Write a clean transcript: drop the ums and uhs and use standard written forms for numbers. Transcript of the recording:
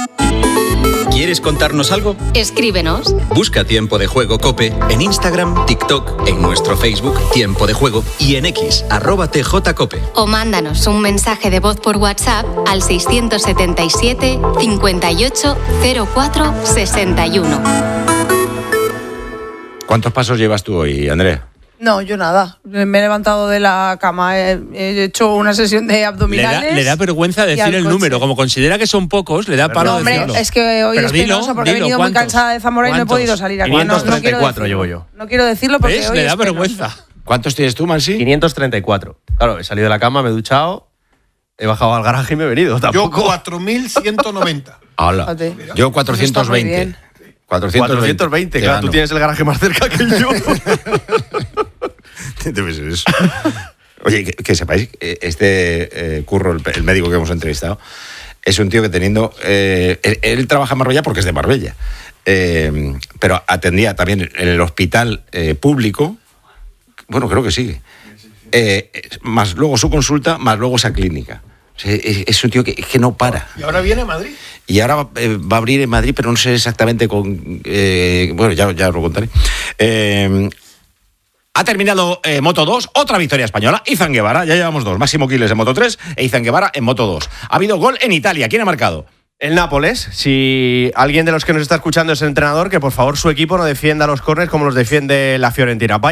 ¿Quieres contarnos algo? Escríbenos. Busca Tiempo de Juego COPE en Instagram, TikTok, en nuestro Facebook Tiempo de Juego y en X @TJCope. O mándanos un mensaje de voz por WhatsApp al 677 58 04 61. ¿Cuántos pasos llevas tú hoy, Andrea? No, yo nada. Me he levantado de la cama, he hecho una sesión de abdominales. Le da vergüenza decir el número. Como considera que son pocos, le da palo decirlo. Hombre, es que hoy es penoso porque he venido muy cansada de Zamora y no he podido salir aquí. 534 llevo yo. No quiero decirlo porque ¿Ves? hoy Le da es vergüenza. ¿Cuántos tienes tú, Mansi? 534. Claro, he salido de la cama, me he duchado, he bajado al garaje y me he venido. Tampoco. Yo 4.190. Hola. Yo 420. 420, claro, tú tienes el garaje más cerca que yo. Debe ser eso. Oye, que sepáis, Curro, el médico que hemos entrevistado, es un tío que teniendo... él trabaja en Marbella porque es de Marbella, pero atendía también en el hospital público, bueno, creo que sigue, más luego su consulta, más luego esa clínica. O sea, es un tío que no para. ¿Y ahora viene a Madrid? Y ahora va a abrir en Madrid, pero no sé exactamente con... bueno, ya os lo contaré. Ha terminado Moto 2, otra victoria española. Izan Guevara, ya llevamos 2. Máximo Quiles en Moto 3 e Izan Guevara en Moto 2. Ha habido gol en Italia. ¿Quién ha marcado? El Nápoles. Si alguien de los que nos está escuchando es el entrenador, que por favor su equipo no defienda los córners como los defiende la Fiorentina.